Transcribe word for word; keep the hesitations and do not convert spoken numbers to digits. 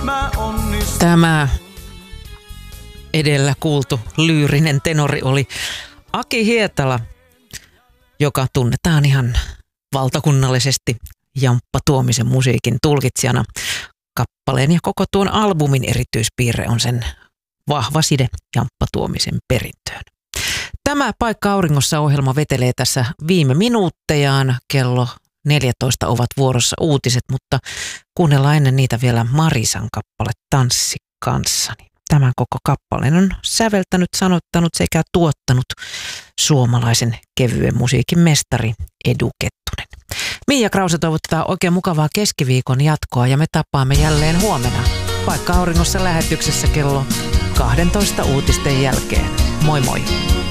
mä onnistun. Tämä edellä kuultu lyyrinen tenori oli Aki Hietala, joka tunnetaan ihan valtakunnallisesti Jamppa Tuomisen musiikin tulkitsijana. Kappaleen ja koko tuon albumin erityispiirre on sen vahva side Jamppa Tuomisen perintöön. Tämä Paikka auringossa -ohjelma vetelee tässä viime minuuttejaan. Kello neljätoista ovat vuorossa uutiset, mutta kuunnellaan ennen niitä vielä Marisan kappale Tanssi kanssani. Tämän koko kappaleen on säveltänyt, sanottanut sekä tuottanut suomalaisen kevyen musiikin mestari Edu Kettunen. Miia Krause toivottaa oikein mukavaa keskiviikon jatkoa ja me tapaamme jälleen huomenna Paikka auringossa -lähetyksessä kello kaksitoista uutisten jälkeen. Moi moi!